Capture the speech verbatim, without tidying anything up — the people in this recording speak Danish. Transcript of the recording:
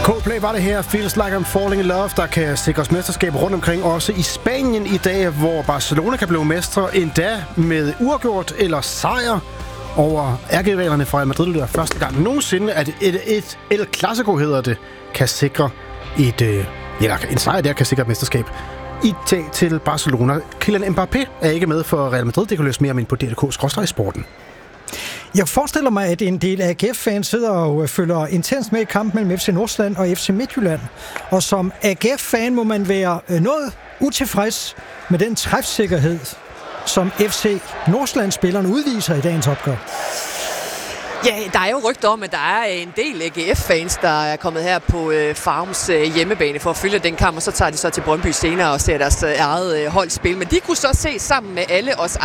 Coldplay var det her, Feels Like I'm Falling in Love, der kan sikres mesterskab rundt omkring, også i Spanien i dag, hvor Barcelona kan blive mestre endda med uafgjort eller sejr over ærkerivalerne fra Real Madrid. Det er første gang nogensinde, at et, et El Clasico hedder det, kan sikre et, eller en sejr der kan sikre et mesterskab i dag til Barcelona. Kylian Mbappé er ikke med for Real Madrid. Det kan løse mere om ind på D R K skråstreg sporten. Jeg forestiller mig, at en del A G F-fans sidder og følger intens med i kampen mellem F C Nordsjælland og F C Midtjylland. Og som A G F-fan må man være noget utilfreds med den træfsikkerhed, som F C Nordsjælland-spillerne udviser i dagens opgør. Ja, der er jo rygter om, at der er en del A G F-fans, der er kommet her på øh, Farums øh, hjemmebane for at følge den kamp, og så tager de så til Brøndby senere og ser deres øh, eget øh, hold spille. Men de kunne så se sammen med alle os